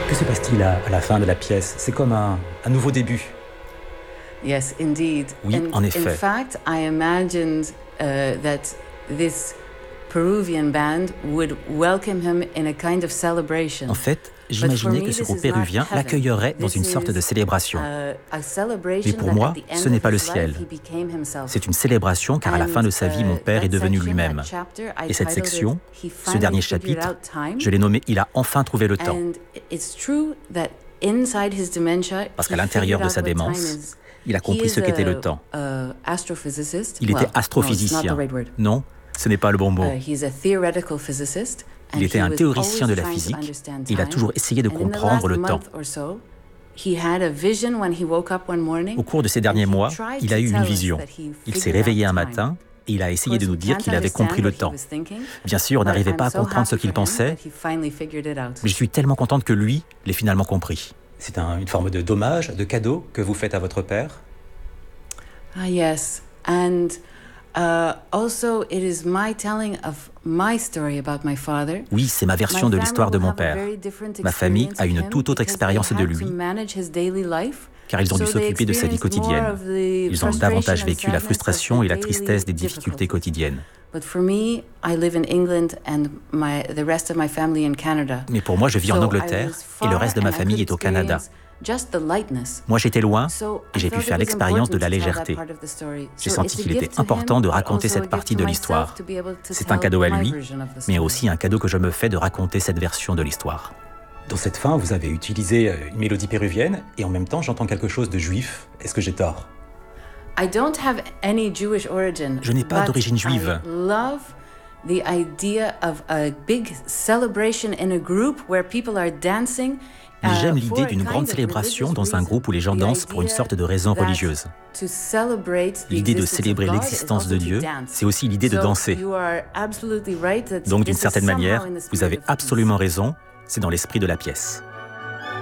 Que se passe-t-il à la fin de la pièce? C'est comme un nouveau début. Yes, indeed. Oui, en effet. In fact, I imagined that this Peruvian band would welcome him in a kind of celebration. En fait, j'imaginais que ce groupe péruvien l'accueillerait dans une sorte de célébration. Mais pour moi, ce n'est pas le ciel. C'est une célébration car à la fin de sa vie, mon père est devenu lui-même. Et cette section, ce dernier chapitre, je l'ai nommé « Il a enfin trouvé le temps ». Parce qu'à l'intérieur de sa démence, il a compris ce qu'était le temps. Il était astrophysicien. Non, ce n'est pas le bon mot. Il était un théoricien de la physique et il a toujours essayé de comprendre le temps. Au cours de ces derniers mois, il a eu une vision. Il s'est réveillé un matin et il a essayé de nous dire qu'il avait compris le temps. Bien sûr, on n'arrivait pas à comprendre ce qu'il pensait, mais je suis tellement contente que lui l'ait finalement compris. C'est une forme de dommage, de cadeau que vous faites à votre père? Ah, yes. And also, it is my telling of my story about my father. Oui, c'est ma version de l'histoire de mon père. Ma famille a une toute autre expérience de lui, car ils ont dû s'occuper de sa vie quotidienne. Ils ont davantage vécu la frustration et la tristesse des difficultés quotidiennes. Mais pour moi, je vis en Angleterre et le reste de ma famille est au Canada. Moi, j'étais loin et j'ai pu faire l'expérience de la légèreté. J'ai senti qu'il était important de raconter cette partie de l'histoire. C'est un cadeau à lui, mais aussi un cadeau que je me fais de raconter cette version de l'histoire. Dans cette fin, vous avez utilisé une mélodie péruvienne et en même temps, j'entends quelque chose de juif. Est-ce que j'ai tort? Je n'ai pas d'origine juive. The idea of a big celebration in a group where people are dancing. Mais j'aime l'idée d'une grande célébration dans un groupe où les gens dansent pour une sorte de raison religieuse. L'idée de célébrer l'existence de Dieu, c'est aussi l'idée de danser. Donc d'une certaine manière, vous avez absolument raison, c'est dans l'esprit de la pièce.